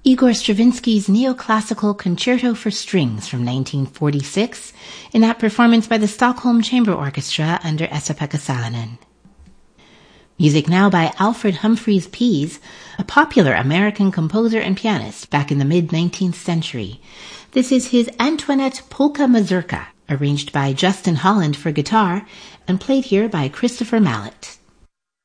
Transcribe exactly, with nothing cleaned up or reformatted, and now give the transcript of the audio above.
Igor Stravinsky's neoclassical Concerto for Strings from nineteen forty-six, in that performance by the Stockholm Chamber Orchestra under Esa-Pekka Salonen. Music now by Alfred Humphreys Pease, a popular American composer and pianist back in the mid-nineteenth century. This is his Antoinette Polka Mazurka, arranged by Justin Holland for guitar and played here by Christopher Mallet.